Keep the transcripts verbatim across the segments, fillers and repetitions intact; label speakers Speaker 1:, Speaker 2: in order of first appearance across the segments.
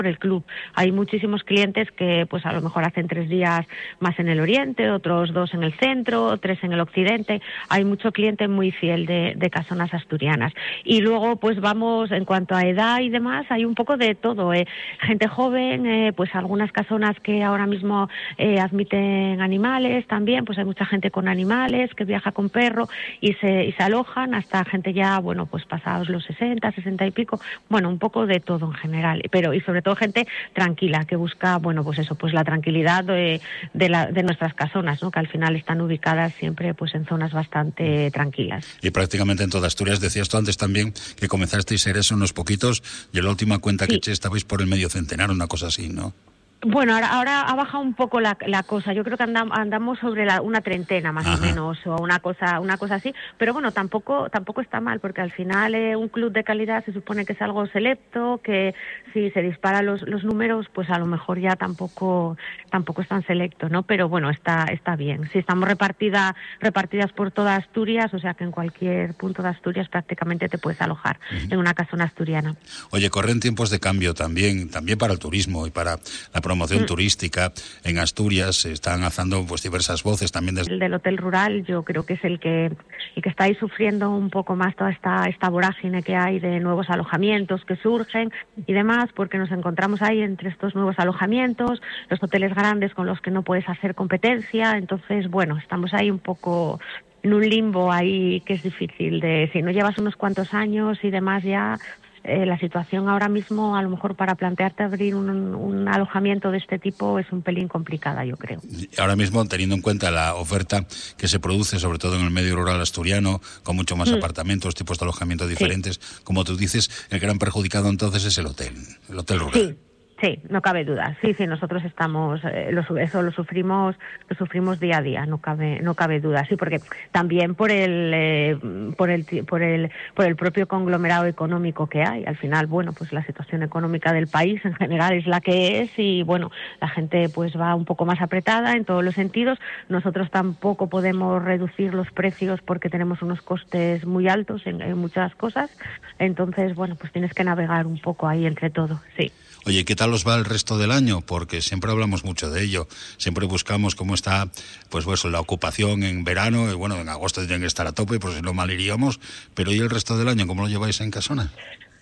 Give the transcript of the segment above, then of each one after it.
Speaker 1: por el club. Hay muchísimos clientes que pues a lo mejor hacen tres días más en el oriente, otros dos en el centro, tres en el occidente. Hay mucho cliente muy fiel de, de casonas asturianas. Y luego pues vamos, en cuanto a edad y demás, hay un poco de todo. Eh. Gente joven, eh, pues algunas casonas que ahora mismo eh, admiten animales también, pues hay mucha gente con animales que viaja con perro y se, y se alojan, hasta gente ya, bueno, pues pasados los sesenta, sesenta y pico, bueno, un poco de todo en general, pero y sobre todo gente tranquila, que busca, bueno, pues eso, pues la tranquilidad de, de, la, de nuestras casonas, ¿no? Que al final están ubicadas siempre pues en zonas bastante tranquilas.
Speaker 2: Y prácticamente en toda Asturias. Decías tú antes también que comenzasteis a ser eso unos poquitos, yo la última cuenta sí. que eché estabais por el medio centenar, una cosa así, ¿no?
Speaker 1: Bueno, ahora, ahora ha bajado un poco la, la cosa. Yo creo que andam, andamos sobre la, una treintena más Ajá. o menos, o una cosa, una cosa así. Pero bueno, tampoco, tampoco está mal, porque al final eh, un club de calidad se supone que es algo selecto, que si se disparan los, los números, pues a lo mejor ya tampoco, tampoco es tan selecto, ¿no? Pero bueno, está, está bien. Si estamos repartida, repartidas por toda Asturias, o sea que en cualquier punto de Asturias prácticamente te puedes alojar uh-huh. en una casona asturiana.
Speaker 2: Oye, corren tiempos de cambio también, también para el turismo y para la promoción mm. turística. En Asturias se están alzando pues diversas voces también desde...
Speaker 1: El del hotel rural yo creo que es el que el que está ahí sufriendo un poco más toda esta esta vorágine que hay de nuevos alojamientos que surgen y demás, porque nos encontramos ahí entre estos nuevos alojamientos, los hoteles grandes con los que no puedes hacer competencia. Entonces, bueno, estamos ahí un poco en un limbo ahí que es difícil de... Si no llevas unos cuantos años y demás ya... Eh, la situación ahora mismo, a lo mejor para plantearte abrir un, un alojamiento de este tipo es un pelín complicada, yo creo.
Speaker 2: Ahora mismo, teniendo en cuenta la oferta que se produce, sobre todo en el medio rural asturiano, con mucho más mm. apartamentos, tipos de alojamiento diferentes, sí. como tú dices, el gran perjudicado entonces es el hotel, el hotel rural.
Speaker 1: Sí. Sí, no cabe duda. Sí, sí, nosotros estamos, eh, lo, eso lo sufrimos, lo sufrimos día a día, no cabe, no cabe duda. Sí, porque también por el, eh, por el, por el, por el propio conglomerado económico que hay. Al final, bueno, pues la situación económica del país en general es la que es y bueno, la gente pues va un poco más apretada en todos los sentidos. Nosotros tampoco podemos reducir los precios porque tenemos unos costes muy altos en, en muchas cosas. Entonces, bueno, pues tienes que navegar un poco ahí entre todo, sí.
Speaker 2: Oye, ¿qué tal os va el resto del año? Porque siempre hablamos mucho de ello. Siempre buscamos cómo está pues, pues la ocupación en verano. Y bueno, en agosto tienen que estar a tope, por si no mal iríamos. Pero ¿y el resto del año? ¿Cómo lo lleváis en Casona?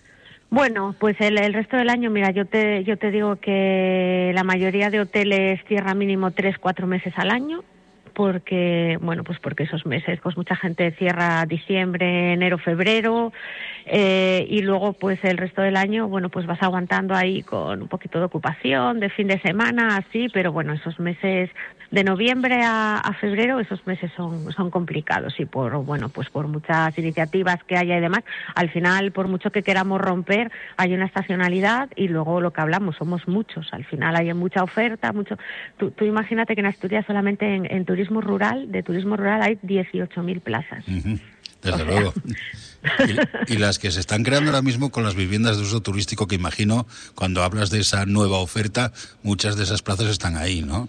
Speaker 1: Bueno, pues el, el resto del año, mira, yo te, yo te digo que la mayoría de hoteles cierra mínimo tres, cuatro meses al año. Porque, bueno, pues porque esos meses, pues mucha gente cierra diciembre, enero, febrero, eh, y luego pues el resto del año, bueno, pues vas aguantando ahí con un poquito de ocupación, de fin de semana, así, pero bueno, esos meses de noviembre a, a febrero, esos meses son, son complicados y por, bueno, pues por muchas iniciativas que haya y demás, al final, por mucho que queramos romper, hay una estacionalidad y luego lo que hablamos, somos muchos, al final hay mucha oferta, mucho, tú, tú imagínate que en Asturias solamente en, en turismo rural, de turismo rural hay dieciocho mil plazas.
Speaker 2: Uh-huh. Desde
Speaker 1: o
Speaker 2: luego. Y, y las que se están creando ahora mismo con las viviendas de uso turístico, que imagino, cuando hablas de esa nueva oferta, muchas de esas plazas están ahí, ¿no?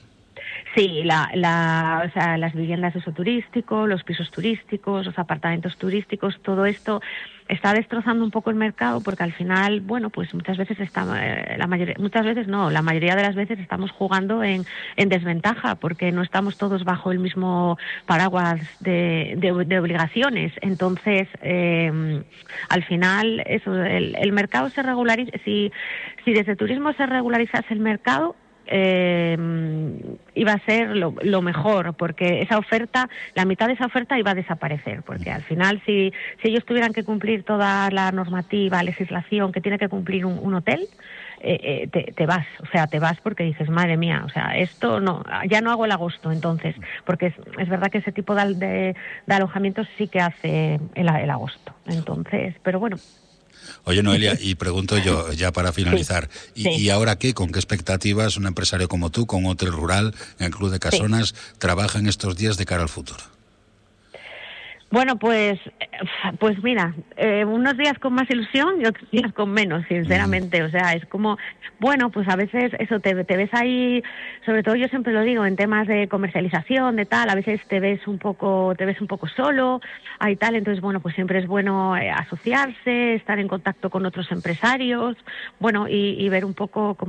Speaker 1: Sí, la, la, o sea, las viviendas de uso turístico, los pisos turísticos, los apartamentos turísticos, todo esto está destrozando un poco el mercado porque al final, bueno, pues muchas veces está, eh, la mayoría, muchas veces no, la mayoría de las veces estamos jugando en, en desventaja porque no estamos todos bajo el mismo paraguas de, de, de obligaciones. Entonces, eh, al final, eso, el, el mercado se regulariza. Si, si desde turismo se regularizase el mercado, Eh, iba a ser lo, lo mejor, porque esa oferta, la mitad de esa oferta iba a desaparecer, porque al final si, si ellos tuvieran que cumplir toda la normativa, legislación que tiene que cumplir un, un hotel, eh, eh, te, te vas, o sea, te vas porque dices, madre mía, o sea, esto no, ya no hago el agosto, entonces, porque es, es verdad que ese tipo de, de, de alojamientos sí que hace el, el agosto, entonces, pero bueno.
Speaker 2: Oye, Noelia, y pregunto yo, ya para finalizar,
Speaker 1: sí,
Speaker 2: ¿y,
Speaker 1: sí.
Speaker 2: ¿y ahora qué? ¿Con qué expectativas un empresario como tú, con un hotel rural, en el Club de Casonas, sí. trabaja en estos días de cara al futuro?
Speaker 1: Bueno, pues, pues mira, eh, unos días con más ilusión y otros días con menos, sinceramente. O sea, es como, bueno, pues a veces eso, te, te ves ahí, sobre todo yo siempre lo digo, en temas de comercialización, de tal, a veces te ves un poco, te ves un poco solo, hay tal, entonces, bueno, pues siempre es bueno eh, asociarse, estar en contacto con otros empresarios, bueno, y, y ver un poco cómo